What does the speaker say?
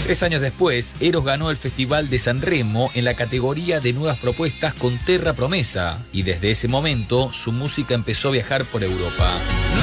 3 años después, Eros ganó el Festival de San Remo en la categoría de nuevas propuestas con Terra Promesa, y desde ese momento su música empezó a viajar por Europa.